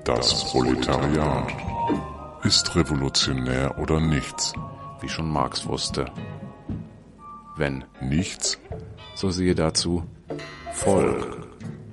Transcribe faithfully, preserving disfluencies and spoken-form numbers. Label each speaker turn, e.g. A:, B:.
A: Das Proletariat ist revolutionär oder nichts.
B: Wie schon Marx wusste. Wenn
A: Nichts,
B: so siehe dazu Volk.